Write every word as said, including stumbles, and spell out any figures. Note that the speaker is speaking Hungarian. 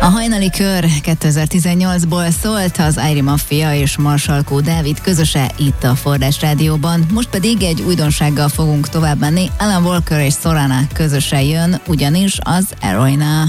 hajnali kör kétezer-tizennyolcból szólt, az Airy Mafia és Marsalkó Dávid közöse itt a Forrás Rádióban. Most pedig egy újdonsággal fogunk tovább menni. Alan Walker és Sorana közöse jön, ugyanis az Eroina.